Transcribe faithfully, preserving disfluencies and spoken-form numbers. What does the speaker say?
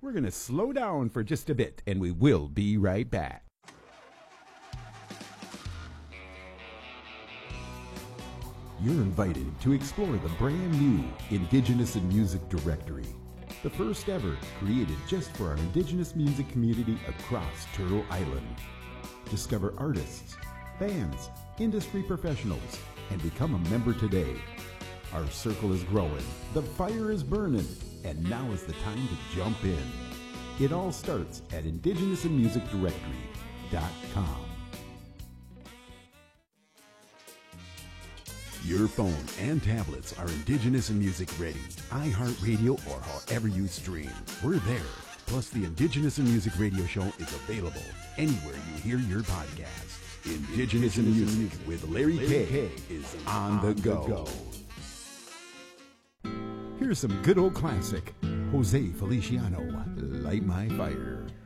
We're going to slow down for just a bit, and we will be right back. You're invited to explore the brand new Indigenous in Music Directory, the first ever created just for our Indigenous music community across Turtle Island. Discover artists, bands, industry professionals, and become a member today. Our circle is growing, the fire is burning, and now is the time to jump in. It all starts at indigenous in music directory dot com. Your phone and tablets are Indigenous in Music ready. iHeartRadio or however you stream. We're there. Plus, the Indigenous in Music radio show is available anywhere you hear your podcast. Indigenous in Music with Larry K is on the go. Here's some good old classic. Jose Feliciano, Light My Fire.